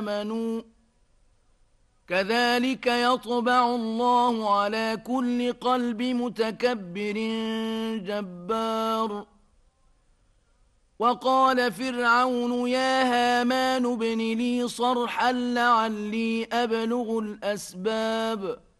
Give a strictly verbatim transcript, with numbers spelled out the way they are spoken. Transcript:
آمنوا كذلك يطبع الله على كل قلب متكبر جبار وقال فرعون يا هامان ابن لي صرحا لعلي أبلغ الأسباب